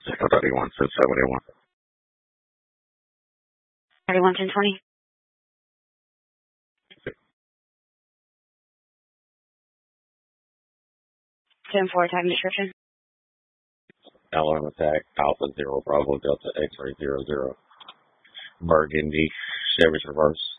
Echo 31, 781. 31, 1020. 10-4, time description. LM attack, Alpha 0, Bravo Delta X-ray 00. Burgundy, Chevy Traverse.